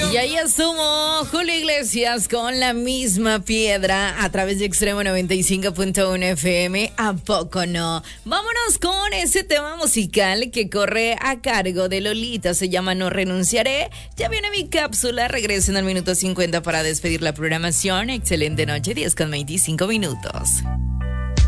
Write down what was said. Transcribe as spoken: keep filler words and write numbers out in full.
Y ahí estuvo Julio Iglesias con La Misma Piedra a través de Extremo noventa y cinco punto uno F M. ¿A poco no? Vámonos con ese tema musical que corre a cargo de Lolita. Se llama No Renunciaré. Ya viene mi cápsula. Regresen al minuto cincuenta para despedir la programación. Excelente noche, diez con veinticinco minutos.